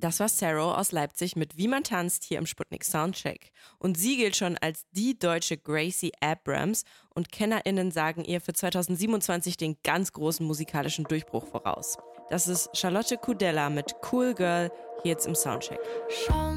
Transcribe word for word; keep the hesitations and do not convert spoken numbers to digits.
Das war Sero aus Leipzig mit Wie man tanzt hier im Sputnik Soundcheck. Und sie gilt schon als die deutsche Gracie Abrams und KennerInnen sagen ihr für zwanzig siebenundzwanzig den ganz großen musikalischen Durchbruch voraus. Das ist Charlotte Kudella mit Cool Girl hier jetzt im Soundcheck. Schau